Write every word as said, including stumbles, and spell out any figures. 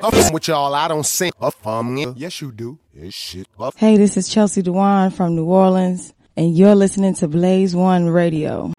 I'm with y'all, I don't sing. Um, yes, you do. It's shit. Hey, this is Chelsea Dewan from New Orleans, and you're listening to Blaze One Radio.